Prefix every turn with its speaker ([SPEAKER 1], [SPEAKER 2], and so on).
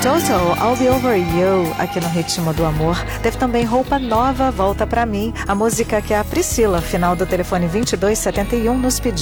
[SPEAKER 1] Total, I'll Be Over You, aqui no Ritmo do Amor. Teve também Roupa Nova, Volta Pra Mim, a música que a Priscila, final do telefone 2271, nos pediu.